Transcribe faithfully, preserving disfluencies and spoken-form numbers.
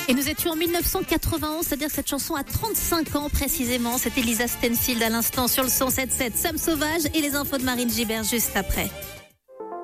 Et nous étions en mille neuf cent quatre-vingt-onze, c'est-à-dire que cette chanson a trente-cinq ans précisément. C'était Lisa Stanfield à l'instant sur le cent sept sept. Sam Sauvage et les infos de Marine Gibert juste après.